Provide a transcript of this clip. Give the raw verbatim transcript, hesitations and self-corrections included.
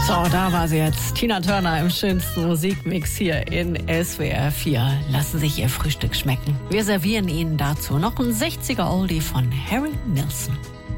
So, da war sie jetzt. Tina Turner im schönsten Musikmix hier in S W R vier. Lassen sich ihr Frühstück schmecken. Wir servieren Ihnen dazu noch ein sechziger Oldie von Harry Nilsson.